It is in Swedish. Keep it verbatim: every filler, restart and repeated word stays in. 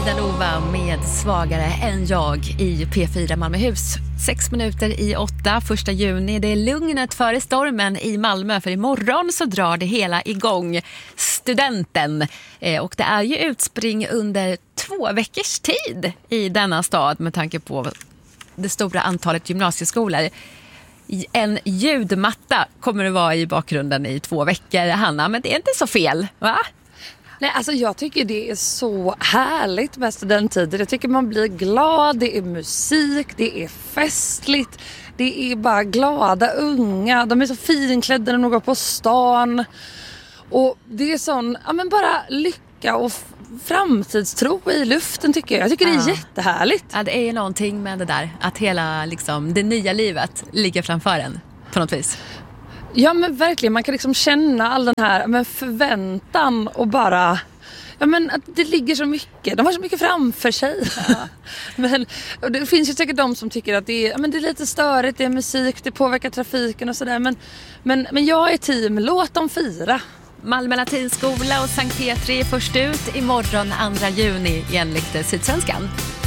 Danova med Svagare än jag i P fyra Malmöhus. Sex minuter i åtta, första juni. Det är lugnet före stormen i Malmö, för imorgon så drar det hela igång. Studenten. Eh, och det är ju utspring under två veckors tid i denna stad med tanke på det stora antalet gymnasieskolor. En ljudmatta kommer det vara i bakgrunden i två veckor, Hanna, men det är inte så fel, va? Nej, alltså jag tycker det är så härligt med studenttiden. Jag tycker man blir glad, det är musik, det är festligt. Det är bara glada unga, de är så finklädda när de går på stan. Och det är sån, ja men bara lycka och f- framtidstro i luften tycker jag. Jag tycker ja. det är jättehärligt. Ja, det är ju någonting med det där, att hela liksom, det nya livet ligger framför en på något vis. Ja men verkligen, man kan liksom känna all den här men förväntan och bara, ja men att det ligger så mycket, de har så mycket framför sig. Ja. Men och det finns ju säkert de som tycker att det är, ja, men det är lite störigt, det är musik, det påverkar trafiken och sådär. Men, men, men jag är team, låt dem fira. Malmö Latinskola och Sankt Petri är först ut imorgon andra juni enligt Sydsvenskan.